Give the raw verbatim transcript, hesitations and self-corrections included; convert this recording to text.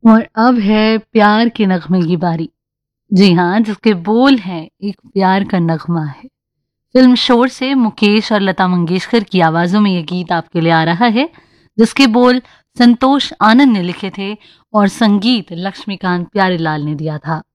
और अब है प्यार के नगमे की बारी। जी हाँ, जिसके बोल हैं एक प्यार का नगमा है। फिल्म शोर से मुकेश और लता मंगेशकर की आवाजों में ये गीत आपके लिए आ रहा है, जिसके बोल संतोष आनंद ने लिखे थे और संगीत लक्ष्मीकांत प्यारेलाल ने दिया था।